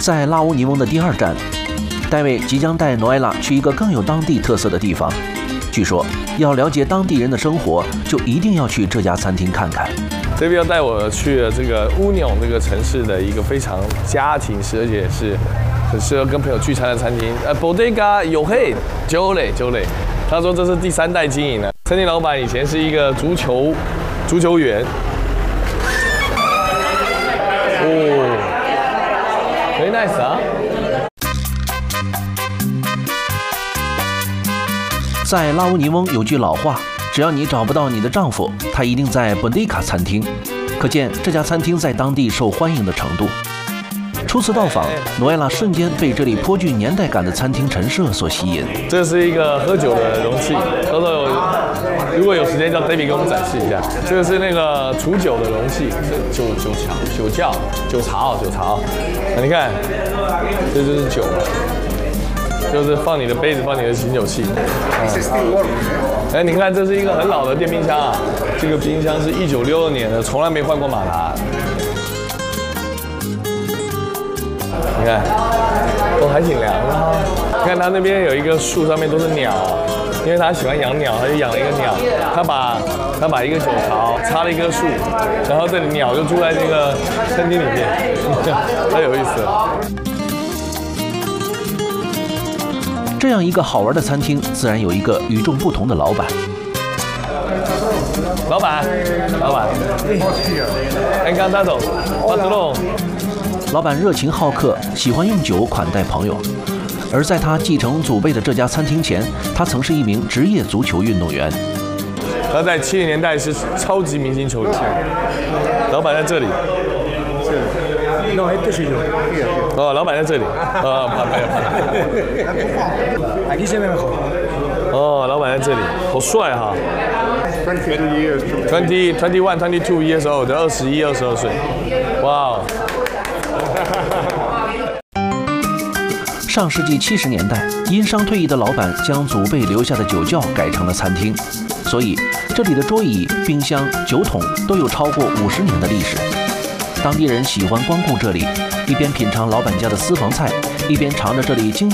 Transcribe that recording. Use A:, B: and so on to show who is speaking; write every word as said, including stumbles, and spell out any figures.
A: 在拉乌尼翁的第二站，戴维即将带诺埃拉去一个更有当地特色的地方。据说，要了解当地人的生活，就一定要去这家餐厅看看。
B: 这边要带我去了这个乌纽这个城市的一个非常家庭式，而且是很适合跟朋友聚餐的餐厅。呃 ，Bodega 有嘿，九磊九磊，他说这是第三代经营的。餐厅老板以前是一个足球足球员。哦 ，very nice 啊。
A: 在拉乌尼翁有句老话，只要你找不到你的丈夫，他一定在本迪卡餐厅。可见这家餐厅在当地受欢迎的程度。初次到访，诺埃拉瞬间被这里颇具年代感的餐厅陈设所吸引。
B: 这是一个喝酒的容器，到时候如果有时间叫 David 给我们展示一下。这个是那个储酒的容器，酒酒茶、酒窖、酒茶哦，酒茶哦。那你看，这就是酒了。就是放你的杯子，放你的醒酒器。哎、嗯，你看，这是一个很老的电冰箱啊，这个冰箱是一九六二年的，从来没换过马达。你看，哦，还挺凉的啊。你看它那边有一个树，上面都是鸟，因为他喜欢养鸟，他就养了一个鸟。他把他把一个酒槽插了一棵树，然后这里鸟就住在这个餐厅里面，太有意思了。
A: 这样一个好玩的餐厅，自然有一个与众不同的老板。
B: 老板，老板，哎，刚大总，巴特龙。
A: 老板热情好客，喜欢用酒款待朋友。而在他继承祖辈的这家餐厅前，他曾是一名职业足球运动员。
B: 他在七零年代是超级明星球员。老板在这里。哦，老板在这里。哦，旁边。哦，老板在这里，好帅哈。twenty, twenty-one, twenty-two years old， 二十一、二十二岁。哇！
A: 上世纪七十年代，因伤退役的老板将祖辈留下的酒窖改成了餐厅，所以这里的桌椅、冰箱、酒桶都有超过五十年的历史。当地人喜欢光顾这里，一边品尝老板家的私房菜，一边尝着这里精